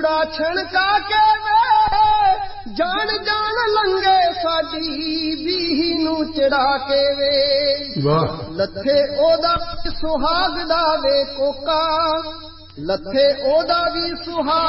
चूड़ा छणका के वे जान जान लंगे साडी बीही नू चढ़ा के वे वाह लथे ओदा सुहाग दा वे कोका लथे ओदा भी सुहाग